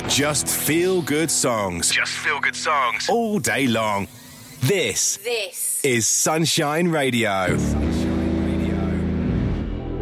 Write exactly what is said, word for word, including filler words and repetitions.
Just feel good songs. Just feel good songs. All day long. This, This is Sunshine Radio.